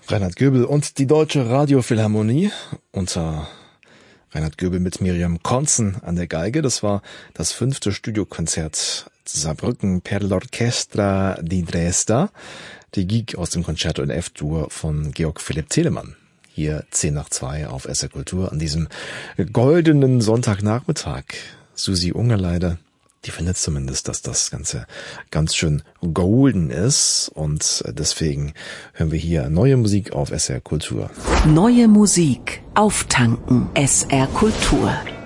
Reinhard Göbel und die Deutsche Radiophilharmonie unter Reinhard Göbel mit Miriam Konzen an der Geige. Das war das 5. Studiokonzert Saarbrücken per l'Orchestra di Dresda. Die Gigue aus dem Concerto in F-Dur von Georg Philipp Telemann. Hier 10:02 auf SR Kultur an diesem goldenen Sonntagnachmittag. Susi Ungerleider, die findet zumindest, dass das Ganze ganz schön golden ist. Und deswegen hören wir hier neue Musik auf SR Kultur. Neue Musik auftanken, SR Kultur.